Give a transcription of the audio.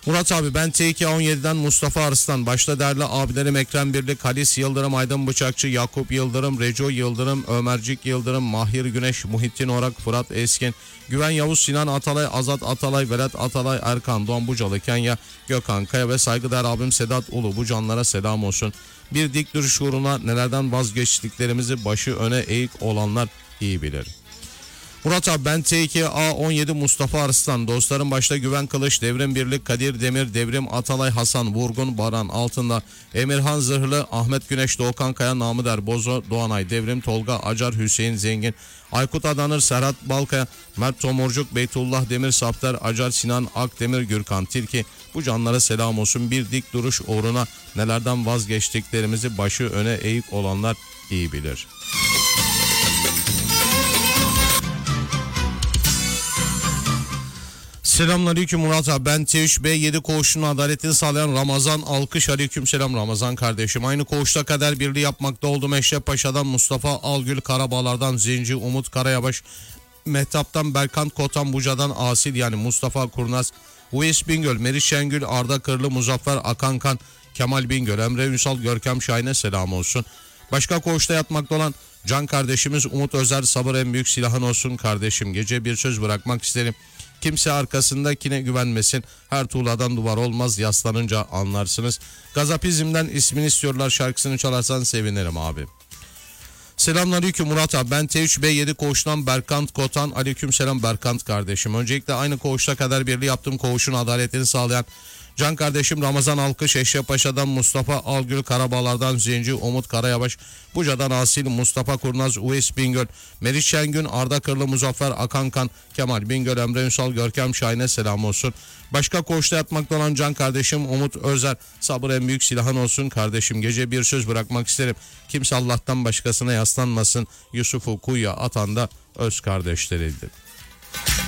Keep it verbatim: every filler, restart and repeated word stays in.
Murat abi ben T iki on yedi'den Mustafa Arslan. Başta değerli abilerim Ekrem Birlik, Halis Yıldırım, Aydın Bıçakçı, Yakup Yıldırım, Reco Yıldırım, Ömercik Yıldırım, Mahir Güneş, Muhittin Orak, Fırat Eskin, Güven Yavuz, Sinan Atalay, Azat Atalay, Velat Atalay, Erkan Doğan Bucalı, Kenya, Gökhan Kaya ve saygıdeğer abim Sedat Ulu. Bu canlara selam olsun. Bir dik duruş uğruna nelerden vazgeçtiklerimizi başı öne eğik olanlar iyi bilir. Murat abi ben T iki A on yedi Mustafa Arslan. Dostlarım başta Güven Kılıç, Devrim Birlik, Kadir Demir, Devrim Atalay, Hasan Vurgun, Baran Altında, Emirhan Zırhlı, Ahmet Güneş, Doğukan Kaya, Namıder Bozo, Doğanay, Devrim Tolga, Acar, Hüseyin Zengin, Aykut Adanır, Serhat Balkaya, Mert Tomurcuk, Beytullah Demir, Sapter, Acar, Sinan Akdemir, Gürkan Tilki. Bu canlara selam olsun. Bir dik duruş uğruna nelerden vazgeçtiklerimizi başı öne eğik olanlar iyi bilir. Selamünaleyküm Murat abi ben T üç B yedi koğuşunun adaletini sağlayan Ramazan Alkış. Aleyküm selam Ramazan kardeşim. Aynı koğuşta kader birliği yapmakta olduğum Eşref Paşa'dan Mustafa Algül, Karabağlar'dan Zenci, Umut Karayabaş, Mehtap'tan Berkant, Kotan Buca'dan Asil yani Mustafa Kurnaz, Uys Bingöl, Meriç Şengül, Arda Kırlı, Muzaffer Akankan, Kemal Bingöl, Emre Ünsal, Görkem Şahin'e selam olsun. Başka koğuşta yatmakta olan can kardeşimiz Umut Özer, sabır en büyük silahın olsun kardeşim. Gece bir söz bırakmak isterim. Kimse arkasındakine güvenmesin. Her tuğladan duvar olmaz, yaslanınca anlarsınız. Gazapizm'den ismini istiyorlar şarkısını çalarsan sevinirim abi. Selamünaleyküm Murat abi ben T üç B yedi koğuştan Berkant Kotan. Aleyküm selam Berkant kardeşim. Öncelikle aynı koğuşta kader birliği yaptığım koğuşun adaletini sağlayan can kardeşim Ramazan Alkış, Eşref Paşa'dan Mustafa Algül, Karabağlar'dan Zenci, Umut Karayabaş, Buca'dan Asil, Mustafa Kurnaz, Uys Bingöl, Meriç Şengün, Arda Kırlı, Muzaffer Akankan, Kemal Bingöl, Emre Ünsal, Görkem Şahin'e selam olsun. Başka koğuşta yatmakta olan can kardeşim Umut Özer, sabır en büyük silahın olsun kardeşim. Gece bir söz bırakmak isterim. Kimse Allah'tan başkasına yaslanmasın. Yusuf'u kuyuya atan da öz kardeşleriydi.